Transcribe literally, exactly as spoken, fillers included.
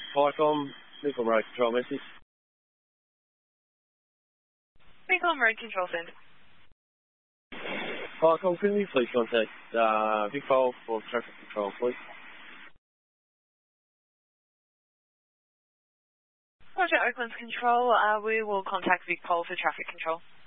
Hi-Com, Nickel Road Control message. Nickel Road Control send. Hi-Com, can you please contact uh, Vic Pole for traffic control, please? Roger, Oakland's Control. Uh, we will contact Vic Pole for traffic control.